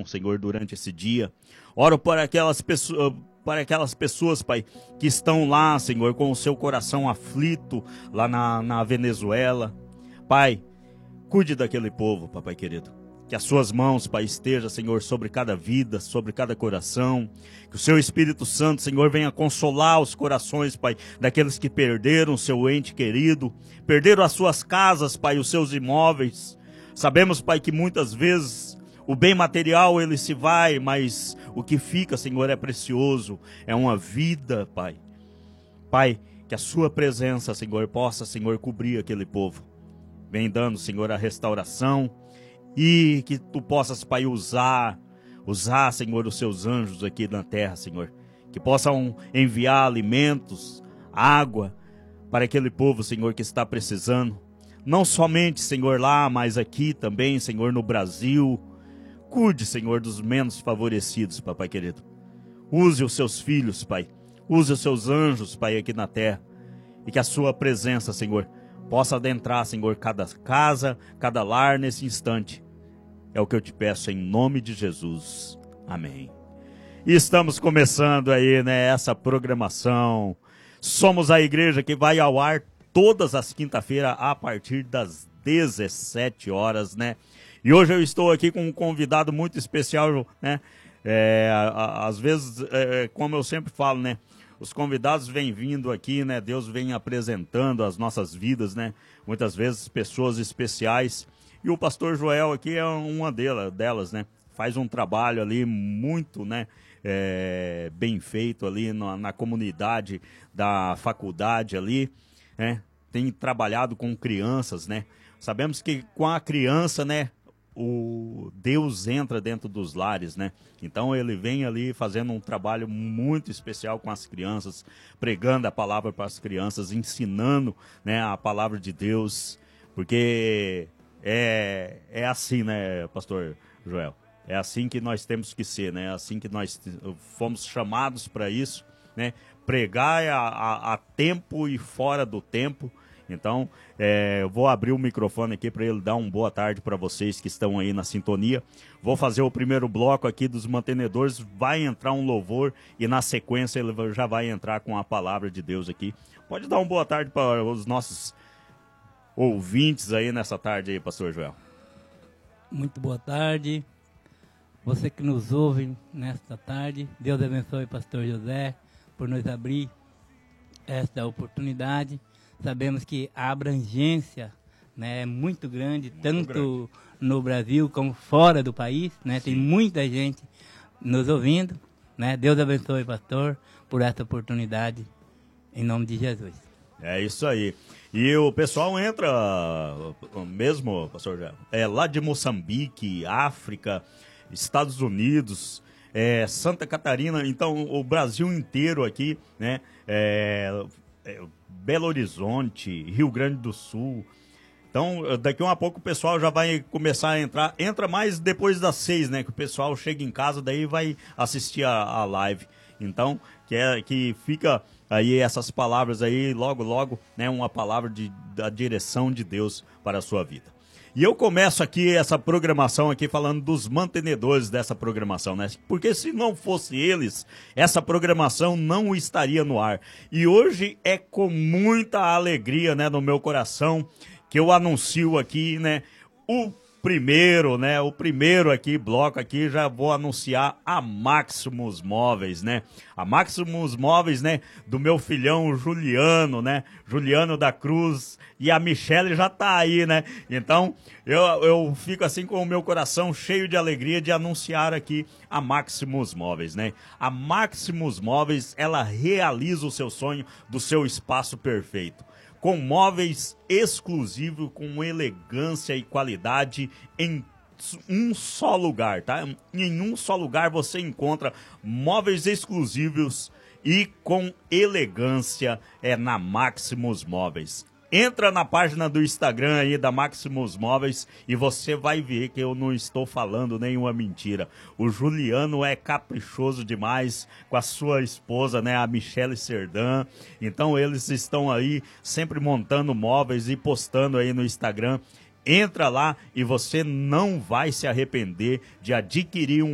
bênção, Senhor, durante esse dia. Oro por aquelas pessoas, Pai, que estão lá, Senhor, com o seu coração aflito, lá na Venezuela. Pai, cuide daquele povo, papai querido. Que as suas mãos, Pai, estejam, Senhor, sobre cada vida, sobre cada coração. Que o seu Espírito Santo, Senhor, venha consolar os corações, Pai, daqueles que perderam o seu ente querido, perderam as suas casas, Pai, os seus imóveis. Sabemos, Pai, que muitas vezes o bem material ele se vai, mas o que fica, Senhor, é precioso. É uma vida, Pai. Pai, que a sua presença, Senhor, possa, Senhor, cobrir aquele povo. Vem dando, Senhor, a restauração. E que tu possas, Pai, usar, Senhor, os seus anjos aqui na terra, Senhor. Que possam enviar alimentos, água para aquele povo, Senhor, que está precisando. Não somente, Senhor, lá, mas aqui também, Senhor, no Brasil. Cuide, Senhor, dos menos favorecidos, papai querido. Use os seus filhos, Pai. Use os seus anjos, Pai, aqui na terra. E que a sua presença, Senhor, possa adentrar, Senhor, cada casa, cada lar nesse instante. É o que eu te peço em nome de Jesus. Amém. E estamos começando aí, né, essa programação. Somos a igreja que vai ao ar todas as quinta-feiras a partir das 17 horas, né? E hoje eu estou aqui com um convidado muito especial, né? Às vezes, como eu sempre falo, né? Os convidados vêm vindo aqui, né? Deus vem apresentando as nossas vidas, né? Muitas vezes pessoas especiais. E o pastor Joel aqui é uma delas, né? Faz um trabalho ali muito, né? Bem feito ali na comunidade da faculdade ali, né? Tem trabalhado com crianças, né? Sabemos que com a criança, né? O Deus entra dentro dos lares, né? Então ele vem ali fazendo um trabalho muito especial com as crianças, pregando a palavra para as crianças, ensinando, né, a palavra de Deus, porque é assim, né, pastor Joel? É assim que nós temos que ser, né? É assim que nós fomos chamados para isso, né? Pregar a tempo e fora do tempo. Então, eu vou abrir o microfone aqui para ele dar uma boa tarde para vocês que estão aí na sintonia. Vou fazer o primeiro bloco aqui dos mantenedores, vai entrar um louvor e na sequência ele já vai entrar com a palavra de Deus aqui. Pode dar uma boa tarde para os nossos ouvintes aí nessa tarde aí, pastor Joel. Muito boa tarde. Você que nos ouve nesta tarde, Deus abençoe pastor José por nos abrir esta oportunidade. Sabemos que a abrangência, né, é muito grande, tanto no Brasil como fora do país, né? Tem muita gente nos ouvindo, né? Deus abençoe, pastor, por essa oportunidade, em nome de Jesus. É isso aí. E o pessoal entra mesmo, pastor Jair, lá de Moçambique, África, Estados Unidos, Santa Catarina, então o Brasil inteiro aqui, né? Belo Horizonte, Rio Grande do Sul. Então, daqui a pouco o pessoal já vai começar a entrar. Entra mais depois das 6, né? Que o pessoal chega em casa, daí vai assistir a live. Então, que fica aí essas palavras aí, logo, né? Uma palavra da direção de Deus para a sua vida. E eu começo aqui essa programação aqui falando dos mantenedores dessa programação, né? Porque se não fosse eles, essa programação não estaria no ar. E hoje é com muita alegria, né, no meu coração que eu anuncio aqui, né, o primeiro aqui, bloco aqui, já vou anunciar a Maximus Móveis, né? A Maximus Móveis, né, do meu filhão Juliano, né? Juliano da Cruz, e a Michele já tá aí, né? Então, eu fico assim com o meu coração cheio de alegria de anunciar aqui a Maximus Móveis, né? A Maximus Móveis, ela realiza o seu sonho do seu espaço perfeito. Com móveis exclusivos, com elegância e qualidade em um só lugar, tá? Em um só lugar você encontra móveis exclusivos e com elegância na Maximus Móveis. Entra na página do Instagram aí da Maximus Móveis e você vai ver que eu não estou falando nenhuma mentira. O Juliano é caprichoso demais com a sua esposa, né, a Michele Serdan. Então eles estão aí sempre montando móveis e postando aí no Instagram. Entra lá e você não vai se arrepender de adquirir um